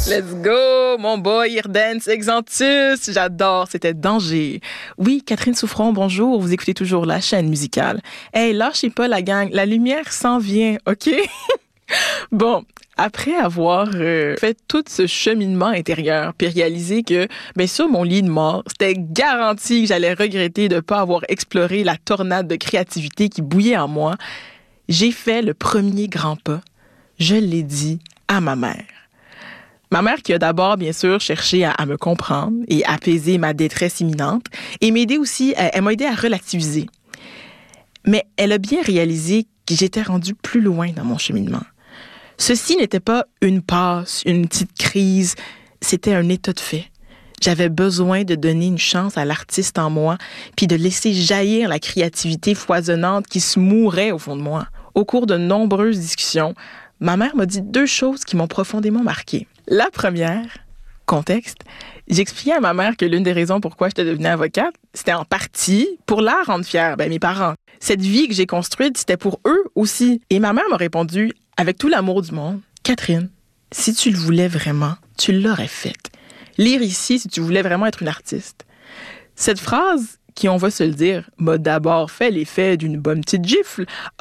Let's go, mon boy Irdance Exantus. J'adore, c'était Danger. Oui, Catherine Souffron, bonjour. Vous écoutez toujours la chaîne musicale. Hey, lâchez pas la gang. La lumière s'en vient, OK? Bon, après avoir fait tout ce cheminement intérieur, puis réalisé que, sur mon lit de mort, c'était garanti que j'allais regretter de ne pas avoir exploré la tornade de créativité qui bouillait en moi, j'ai fait le premier grand pas. Je l'ai dit à ma mère. Ma mère qui a d'abord, bien sûr, cherché à me comprendre et apaiser ma détresse imminente et m'aider aussi, elle m'a aidé à relativiser. Mais elle a bien réalisé que j'étais rendue plus loin dans mon cheminement. Ceci n'était pas une passe, une petite crise, c'était un état de fait. J'avais besoin de donner une chance à l'artiste en moi, puis de laisser jaillir la créativité foisonnante qui se mourait au fond de moi. Au cours de nombreuses discussions, ma mère m'a dit 2 choses qui m'ont profondément marquée. La première, contexte, j'expliquais à ma mère que l'une des raisons pourquoi j'étais devenue avocate, c'était en partie pour la rendre fière, mes parents. Cette vie que j'ai construite, c'était pour eux aussi. Et ma mère m'a répondu, avec tout l'amour du monde, « Catherine, si tu le voulais vraiment, tu l'aurais faite. Lire ici si tu voulais vraiment être une artiste. » Cette phrase, qui, on va se le dire, m'a d'abord fait l'effet d'une bonne petite gifle,